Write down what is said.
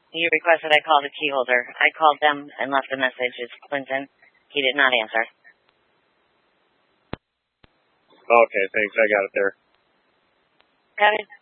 You requested I call the key holder. I called them and left a message. It's Clinton. He did not answer. Okay, thanks. I got it there. Got it.